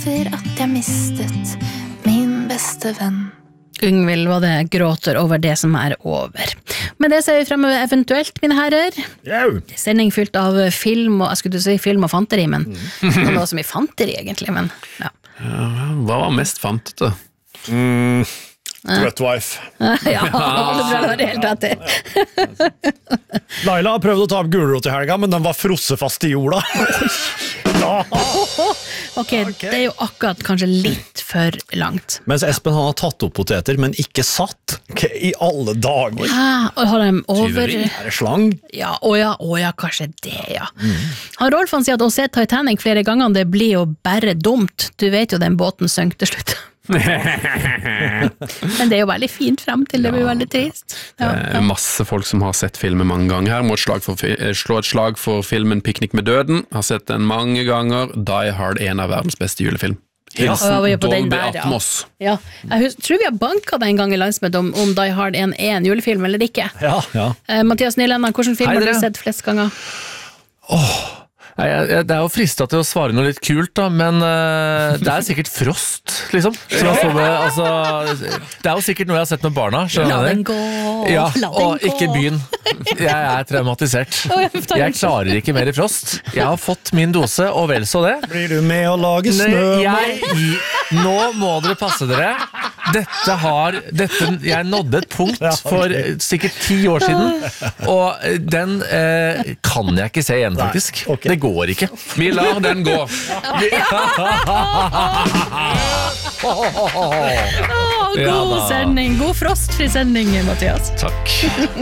etter at jeg mistet min beste venn. Yngvild var det gråter over det som over. Men det ser vi fremover eventuelt, mine herrer. Sending fylt av film og, jeg skulle si film og fanteri, men det var så mye fanteri egentlig, men ja. Hva var mest fantete? Wet Wife. Ja, det tror jeg det var helt rett i. Laila har prøvd å ta opp gulrot i helga, men den var frosset fast i jorda. Ok, det jo akkurat kanskje litt for langt. Mens Espen han har tatt opp poteter, men ikke satt. I alle dager. Og har de over... Er det slang? Ja, kanskje det, ja. Han Rolf han sier at å se Titanic flere ganger, det blir jo bare dumt. Du vet jo den båten sønk til slutt. Men det jo veldig fint frem til det blir veldig trist. Det masse folk som har sett filmen mange ganger her. Må slå et slag for filmen Piknik med døden. Har sett den mange ganger. Die Hard, en av verdens beste julefilm. Hilsen Dolby Atmos. Ja. Jeg tror vi har banket det en gang i landsmøtet om Die Hard er en julefilm eller ikke. Ja. Mathias Nylander, hvilken film har du sett flest ganger? Det jo fristet til å svare noe litt kult da, men det sikkert Frost, liksom. Det jo sikkert noe jeg har sett med barna, skjønner du? La den gå. Ja, og ikke byen. Jeg traumatisert. Jeg klarer ikke mer i Frost. Jeg har fått min dose, og vel så det. Blir du med å lage snø? Nå må dere passe dere. Jeg nådde et punkt for sikkert 10 år siden, og den kan jeg ikke se igjen, faktisk. Det går ikke. Vi lar den gå. God sending. God frostfri sending, Mathias. Takk.